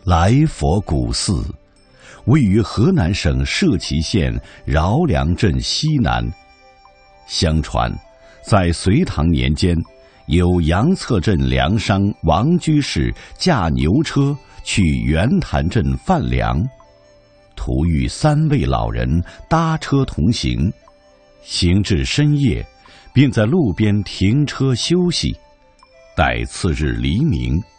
来佛古寺位于河南省社旗县饶梁镇西南。相传，在隋唐年间，有杨策镇粮商王居士驾牛车去圆潭镇贩粮，途遇3位老人搭车同行，行至深夜，便在路边停车休息。待次日黎明，